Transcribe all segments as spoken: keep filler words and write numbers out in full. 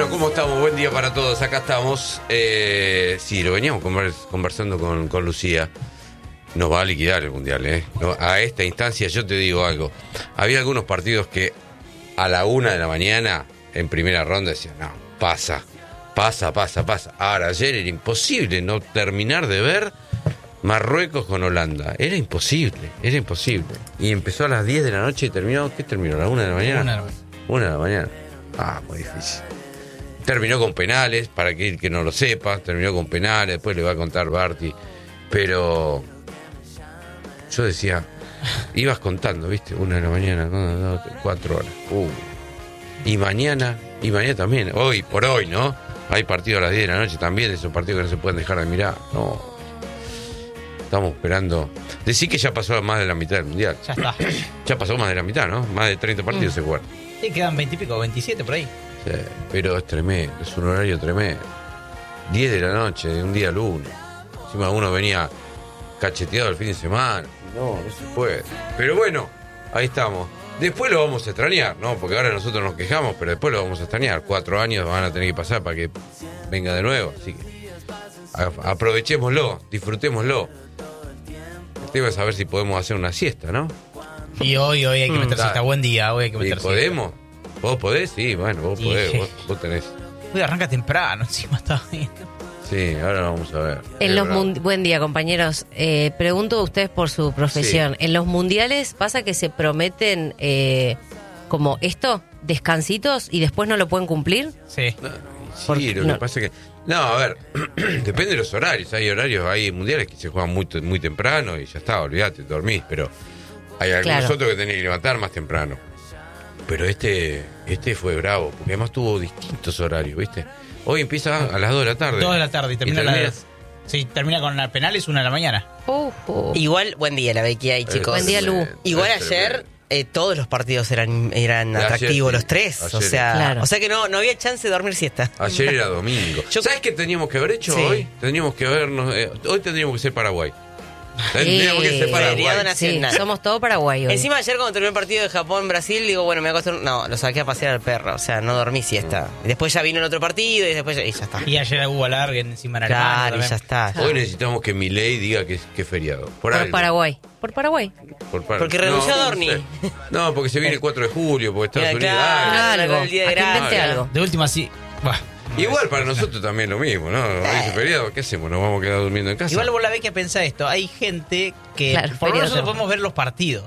Bueno, ¿cómo estamos? Buen día para todos. Acá estamos. Eh, sí, lo veníamos conversando con, con Lucía. Nos va a liquidar el Mundial, ¿eh? No, a esta instancia yo te digo algo. Había algunos partidos que a la una de la mañana, en primera ronda, decían, no, pasa, pasa, pasa, pasa. Ahora, ayer era imposible no terminar de ver Marruecos con Holanda. Era imposible, era imposible. Y empezó a las diez de la noche y terminó, ¿qué terminó? ¿A la una de la mañana? Una de la mañana. Una de la mañana. Ah, muy difícil. Terminó con penales, para que el que no lo sepa, terminó con penales, después le va a contar Barty. Pero yo decía, ibas contando, ¿viste? Una de la mañana, dos, dos, tres, cuatro horas. Uh. Y mañana, y mañana también, hoy, por hoy, ¿no? Hay partidos a las diez de la noche también, esos partidos que no se pueden dejar de mirar. No. Estamos esperando. Decir que ya pasó más de la mitad del Mundial. Ya está. Ya pasó más de la mitad, ¿no? Más de treinta partidos mm. se jugaron. Sí, quedan veinte y pico, veintisiete por ahí. Sí, pero es tremendo, es un horario tremendo. diez de la noche, de un día lunes. Encima uno venía cacheteado el fin de semana. No, no se puede. Pero bueno, ahí estamos. Después lo vamos a extrañar, ¿no? Porque ahora nosotros nos quejamos, pero después lo vamos a extrañar. Cuatro años van a tener que pasar para que venga de nuevo. Así que a- aprovechémoslo, disfrutémoslo. El tema es saber si podemos hacer una siesta, ¿no? Y hoy, hoy hay que Mm, meterse dale. hasta buen día, hoy hay que ¿Y meterse. podemos? ¿Vos podés? Sí, bueno, vos Sí. podés, vos, vos tenés. Hoy arranca temprano, encima está bien. Sí, ahora lo vamos a ver. En Es los bravo. mun- Buen día, compañeros. Eh, pregunto a ustedes por su profesión. Sí. ¿En los mundiales pasa que se prometen eh, como esto, descansitos, y después no lo pueden cumplir? Sí. No, sí, Porque- lo que no. pasa es que... No, a ver, depende de los horarios. Hay horarios, hay mundiales que se juegan muy, muy temprano y ya está, olvídate, dormís. Pero hay algunos Claro. otros que tenés que levantar más temprano. Pero este este fue bravo, porque además tuvo distintos horarios, ¿viste? Hoy empieza a las dos de la tarde. Dos de la tarde y termina a termina- las... Sí, termina con la penales una de la mañana. Uh, uh. Igual, buen día la Becky ahí, chicos. Buen día, Lu. Igual Es ayer tremendo. eh, todos los partidos eran eran Ayer atractivos, sí, los tres. ayer o sea, Claro. o sea que no, no había chance de dormir siesta. Ayer era domingo. Yo- ¿Sabes qué teníamos que haber hecho Sí. hoy? Tendríamos que habernos... eh, hoy tendríamos que ser Paraguay. Tendríamos que ser Eh, Paraguay. feriado Sí, nacional. somos todo Paraguay hoy. Encima ayer cuando terminó el partido de Japón-Brasil, digo, bueno, me voy a acostar... No, lo saqué a pasear al perro, o sea, no dormí siesta. Y después ya vino el otro partido y después ya, y ya está. Y ayer hubo alargue encima en Alemania. Claro, y también. ya está. Hoy necesitamos que Milei diga que es, que es feriado. Por, por algo. Paraguay. Por Paraguay. Por par- Porque renunció no, a Dorni. No, sé. No, porque se viene el cuatro de julio, porque Estados Mira, Unidos... claro. Ah, algo. el día de A que invente gracia. algo. De última sí. Buah. igual para nosotros también lo mismo, ¿no? Hoy es feriado, ¿qué hacemos? ¿Nos vamos a quedar durmiendo en casa? Igual vos la ves que pensá esto. Hay gente que... Claro, por lo menos feriado. nosotros podemos ver los partidos.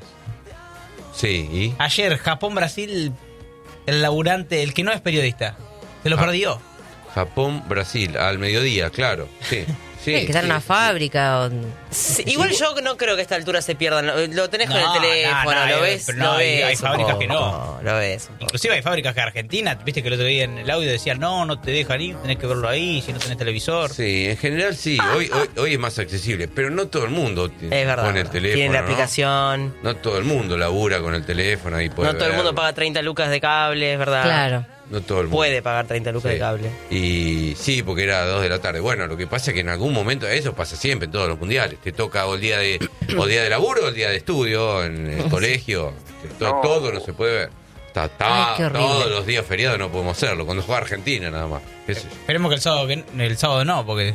Sí, ¿y? Ayer, Japón-Brasil, el laburante, el que no es periodista, se lo Ah. perdió. Japón, Brasil, al mediodía, claro. Sí, sí. Tiene que estar en sí, una sí. fábrica. O... Sí, igual yo no creo que a esta altura se pierdan. Lo, lo tenés con No, el teléfono, no, no, lo hay- ves, pero lo no, hay- ves. hay un fábricas que poco, no. Lo ves. un poco. Inclusive hay fábricas que Argentina, viste que el otro día en el audio decían, no, no te dejan ir, tenés que verlo ahí, si no tenés televisor. Sí, en general sí. Hoy, hoy, hoy es más accesible, pero no todo el mundo t- Es verdad. pone el teléfono. Tienen la ¿no? aplicación. No todo el mundo labura con el teléfono y puede No todo el mundo verlo. paga treinta lucas de cable, es verdad. Claro. No todo el mundo. Puede pagar treinta lucas Sí. de cable. Y sí, porque era a dos de la tarde. Bueno, lo que pasa es que en algún momento, eso pasa siempre en todos los mundiales. Te toca o el día de o el día de laburo o el día de estudio, en el colegio. Que to- Todo no se puede ver. Está, está- Ay, qué horrible. todos los días feriados no podemos hacerlo. Cuando juega Argentina nada más. ¿Qué sé yo? Esperemos que el sábado, que el sábado no, porque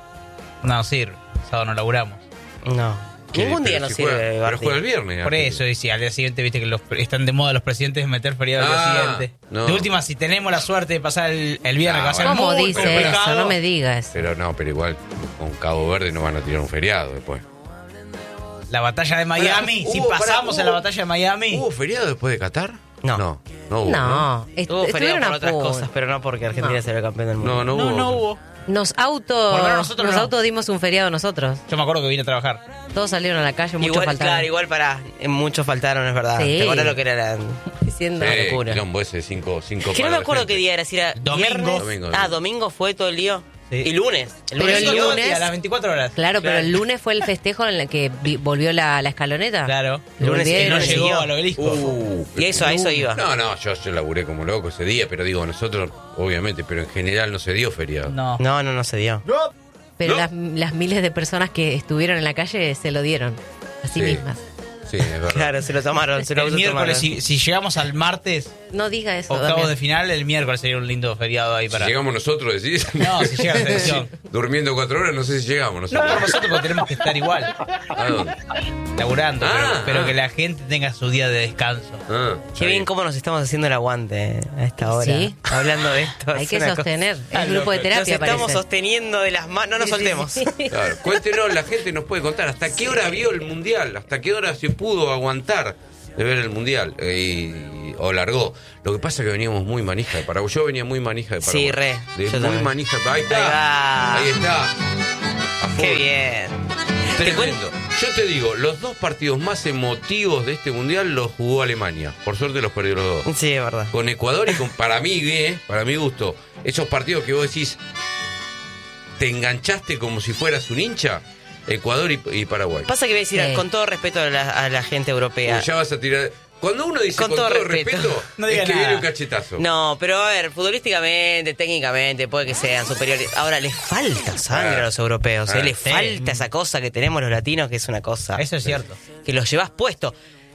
no sirve, el sábado no laburamos. No. ¿Qué? Ningún día Pero no si sirve, juega- Pero Barty. juega el viernes. Por Argentina. eso, y si al día siguiente, viste que los, están de moda los presidentes de meter feriado al Ah, día siguiente. no. De última, si tenemos la suerte de pasar el, el viernes, Ah, que va a ser bueno. ¿Cómo muy dice complicado. eso? No me digas. Pero no, pero igual con Cabo Verde no van a tirar un feriado después. La batalla de Miami, Pará, si hubo- pasamos pará, a la hubo- batalla de Miami. ¿Hubo feriado después de Qatar? No. No, no hubo. No, est- Tuvo feriado estuvieron por a otras punto. cosas, pero no porque Argentina No. será el campeón del mundo. No, no, no hubo. No, no hubo. Nos auto, Por lo menos nosotros nos no. auto dimos un feriado nosotros. Yo me acuerdo que vine a trabajar. Todos salieron a la calle, muchos Igual, faltaron. claro, igual para muchos faltaron, es verdad. Sí. ¿Te acuerdas lo que era la... Diciendo Eh, locura. quilombo ese de cinco, cinco Que no me paros de acuerdo gente. qué día era, si era Domingo. viernes. Domingo, Ah, domingo. domingo fue todo el lío. Sí. Y lunes. El Pero lunes el todo el lunes- día. a las veinticuatro horas. Claro, pero el lunes fue el festejo en el que vi- volvió la, la escaloneta. Claro. Lunes Que no lunes llegó siguió. al obelisco. Uh, Y eso, a eso iba. No, no, yo, yo laburé como loco ese día, pero digo, nosotros, obviamente, pero en general no se dio feriado. No. No, no, no se dio. Pero ¿No? las, las miles de personas que estuvieron en la calle se lo dieron a sí, Sí. mismas. Sí, es verdad. Claro, se lo tomaron, se lo El miércoles, autotomaron. si, si llegamos al martes, No diga eso. octavos Damián. de final, el miércoles sería un lindo feriado ahí para... Si llegamos nosotros, decís. No, si llega la selección. Durmiendo cuatro horas, no sé si llegamos. No, sé. No, por nosotros porque tenemos que estar igual, ¿A dónde? laburando, Ah, pero, pero ah. que la gente tenga su día de descanso. Ah, Qué bien cómo nos estamos haciendo el aguante a esta hora. Sí. Hablando de esto. Hay es que una sostener. cosa- Es grupo de Nos terapia, estamos parece. sosteniendo de las manos. No nos Sí, sí, soltemos. sí. Claro, cuéntenos, la gente nos puede contar hasta qué hora vio el mundial, hasta qué hora se pudo aguantar de ver el mundial eh, y, o largó. Lo que pasa es que veníamos muy manija de Paraguay. Yo venía muy manija de Paraguay. Sí, re. De Yo muy también. manija de Paraguay. Ahí Ahí está. va. Ahí está. A full. Qué bien. Te Tremendo. Yo te digo, los dos partidos más emotivos de este mundial los jugó Alemania. Por suerte los perdió los dos. Sí, es verdad. Con Ecuador y con, para mí, eh, para mi gusto, esos partidos que vos decís, te enganchaste como si fueras un hincha, Ecuador y, y Paraguay. Pasa que voy a decir, Sí. con todo respeto a la, a la gente europea. Uy, ya vas a tirar. Cuando uno dice Con con, todo todo, respeto. respeto, No es diga que nada. viene un cachetazo. No, pero a ver, futbolísticamente, técnicamente, puede que sean superiores. Ahora, les falta sangre Ah. a los europeos, Ah. ¿eh? Les Sí. falta esa cosa que tenemos los latinos, que es una cosa. Eso es cierto. Que los llevas puesto.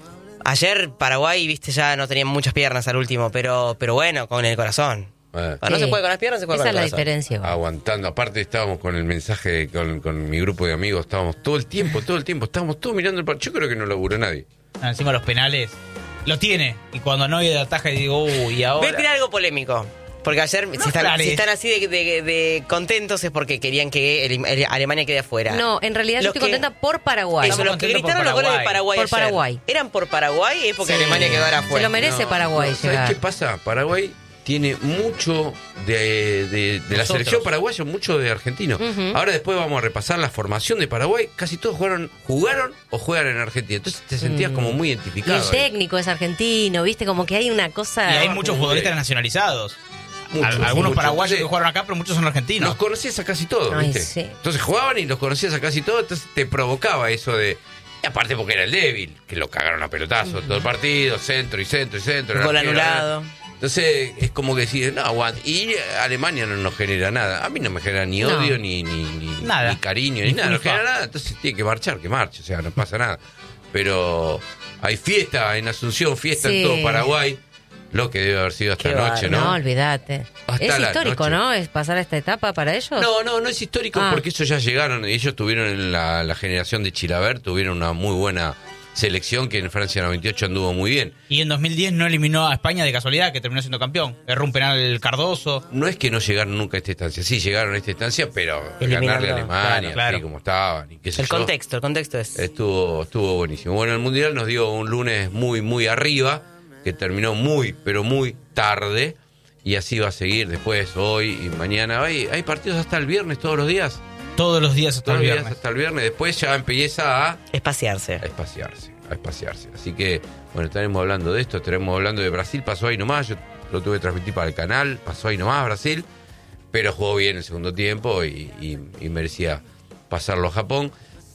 Ayer Paraguay, viste, ya no tenían muchas piernas al último, pero pero bueno, con el corazón. Ah, Cuando no Sí. se juega con las piernas, se juega Esa con es el la corazón. diferencia. igual. aguantando. Aparte estábamos con el mensaje, con, con mi grupo de amigos, estábamos todo el tiempo, todo el tiempo, estábamos todos mirando el partido. Yo creo que no laburó nadie. Ah, Encima los penales, lo tiene. Y cuando no hay de ataja, digo, uy, Voy ahora... a tirar algo polémico. Porque ayer, si, están, aclares. si están así de, de- de contentos, es porque querían que el- el- Alemania quede afuera. No, en realidad yo Los estoy que- contenta por Paraguay. Eso, Estamos los que contentos por gritaron los goles de Paraguay. Paraguay Por ayer, Paraguay. ¿eran por Paraguay? Es porque Sí. Alemania quedara Se afuera. lo merece No, Paraguay no, ¿sabés llegar. qué pasa? Paraguay tiene mucho de, de- de la Nosotros. selección paraguaya, mucho de argentino. Ujú. Ahora después vamos a repasar la formación de Paraguay. Casi todos jugaron, jugaron o juegan en Argentina. Entonces te sentías como muy Y el identificado. ahí. técnico es argentino, viste, como que hay una cosa... Y hay muchos futbolistas nacionalizados. Muchos, Al- algunos muchos. paraguayos Entonces, que jugaron acá, pero muchos son argentinos. Los conocías a casi todos, Ay, ¿viste? sí. Entonces jugaban y los conocías a casi todos, entonces te provocaba eso de... Y aparte porque era el débil, que lo cagaron a pelotazo todo el partido, centro y centro y centro. el Gol arquero, anulado. Entonces es como que decís, no, aguanta. Y Alemania no nos genera nada. A mí no me genera ni No. odio, ni, ni, ni, Nada. ni cariño, ni, Ni nada. No culpa. genera nada. Entonces tiene que marchar, que marche. O sea, no pasa nada. Pero hay fiesta en Asunción, fiesta Sí. en todo Paraguay. Lo que debe haber sido hasta Qué anoche, No, ¿no? olvídate. Hasta Es la histórico, noche. ¿no? Es pasar a esta etapa para ellos. No, no, no es histórico Ah. porque ellos ya llegaron. Ellos tuvieron en la, la generación de Chilavert, tuvieron una muy buena selección que en Francia noventa y ocho anduvo muy bien. Y en dos mil diez no eliminó a España de casualidad, que terminó siendo campeón. Erró un penal el Cardoso. No es que no llegaron nunca a esta instancia, sí llegaron a esta instancia, pero Eliminando, ganarle a Alemania, claro, claro. así como estaban y qué sé El yo, contexto, el contexto es. Estuvo, estuvo buenísimo. Bueno, el Mundial nos dio un lunes muy, muy arriba, que terminó muy, pero muy tarde, y así va a seguir después, hoy y mañana. Hay, hay partidos hasta el viernes todos los días, Todos los días hasta todos el los días viernes. hasta el viernes, después ya empieza a... Espaciarse. a espaciarse, a espaciarse. Así que, bueno, estaremos hablando de esto, estaremos hablando de Brasil, pasó ahí nomás, yo lo tuve que transmitir para el canal, pasó ahí nomás Brasil, pero jugó bien el segundo tiempo y, y- y merecía pasarlo a Japón.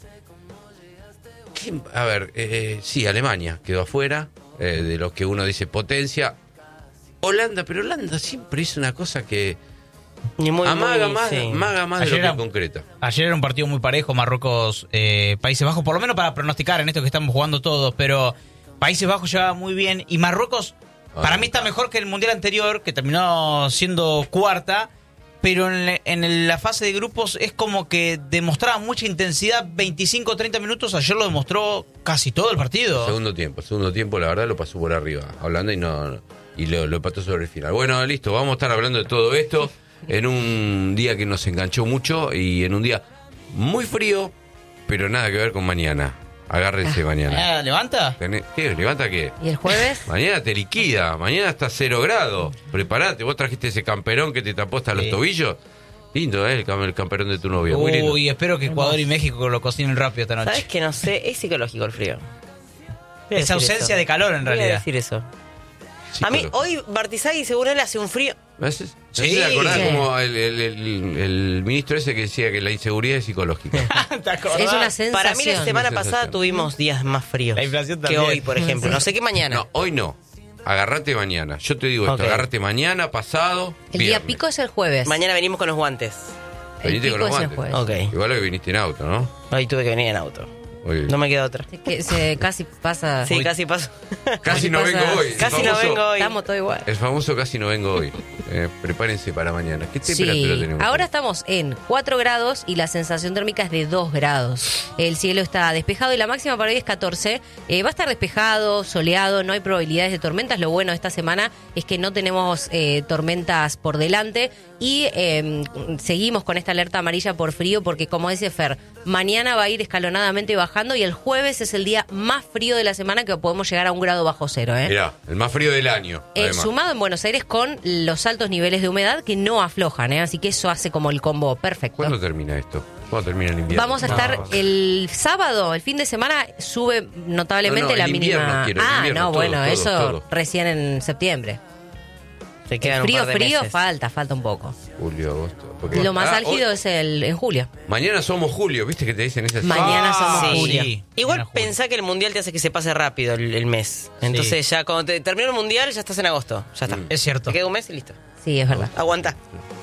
¿Quién? A ver, eh, sí, Alemania quedó afuera, eh, de los que uno dice potencia. Holanda, pero Holanda siempre es una cosa que Y muy, amaga muy, más, sí. amaga más de Ayer lo que era- concreta. Ayer era un partido muy parejo, Marruecos, eh, Países Bajos, por lo menos para pronosticar en esto que estamos jugando todos, pero Países Bajos llevaba muy bien y Marruecos, Ah. para mí está mejor que el Mundial anterior, que terminó siendo cuarta, pero en, le- en la fase de grupos es como que demostraba mucha intensidad, veinticinco o treinta minutos, ayer lo demostró casi todo el partido. Segundo tiempo, segundo tiempo, la verdad lo pasó por arriba, hablando y no, no- y lo, lo empató sobre el final. Bueno, listo, vamos a estar hablando de todo esto en un día que nos enganchó mucho y en un día muy frío, pero nada que ver con mañana. Agárrense mañana. Ah, ¿Levanta? Tené- ¿Qué? ¿Levanta qué? ¿Y el jueves? Mañana te liquida, mañana está cero grados. Preparate, vos trajiste ese camperón que te tapó hasta los Sí. tobillos. Lindo, ¿eh? El, cam- el camperón de tu novia. Muy lindo. Uy, espero que Ecuador y México lo cocinen rápido esta noche. ¿Sabes que no sé? Es psicológico el frío. Voy a Esa decir ausencia eso. de calor en Voy a realidad. decir eso. A mí, Psicólogo. hoy Bartizagui, según él, hace un frío. ¿Ves? Sí. ¿Te acordás Sí. como el, el- el- el ministro ese que decía que la inseguridad es psicológica? ¿Te acordás? Es una sensación. Para mí, la semana Una pasada sensación. tuvimos días más fríos La inflación que también. hoy, por ejemplo. No sé qué mañana. No, hoy no. Agarrate mañana. Yo te digo esto, Ok. agarrate mañana, pasado, El día viernes. pico es el jueves. Mañana venimos con los guantes. El Venite pico con los es el guantes. jueves. Ok. Igual que viniste en auto, ¿no? Hoy tuve que venir en auto. Hoy. No me queda otra. Es que se casi pasa. Sí, Hoy- casi paso. Casi no pasa- vengo hoy. El Casi no famoso- vengo hoy. Estamos todos igual. El famoso casi no vengo hoy. Eh, prepárense para mañana. ¿Qué temperatura Sí, tenemos? ahora estamos en cuatro grados y la sensación térmica es de dos grados. El cielo está despejado y la máxima para hoy es catorce. Eh, va a estar despejado, soleado, no hay probabilidades de tormentas. Lo bueno de esta semana es que no tenemos eh, tormentas por delante y eh, seguimos con esta alerta amarilla por frío porque, como dice Fer, mañana va a ir escalonadamente bajando y el jueves es el día más frío de la semana que podemos llegar a un grado bajo cero. ¿eh? Mirá, el más frío del año. Eh, además. sumado en Buenos Aires con los altos niveles de humedad que no aflojan, ¿eh? Así que eso hace como el combo perfecto. ¿Cuándo termina esto? ¿Cuándo termina el invierno? Vamos a estar No. el sábado, el fin de semana, sube notablemente No, no, la el invierno mínima. quiero, el ah, invierno, no, todo, bueno, todo, eso todo. recién en septiembre. Te quedan El un frío, par de frío, meses. falta, falta un poco. Julio, agosto. Porque- Lo más Ah, álgido hoy- es el en julio. Mañana somos julio, ¿viste que te dicen esas? Mañana somos sí. julio. Igual Mañana julio. pensá que el mundial te hace que se pase rápido el, el mes. Entonces ya cuando te termina el mundial ya estás en agosto. Ya está. Es cierto. Te queda un mes y listo. Sí, es verdad. Aguanta.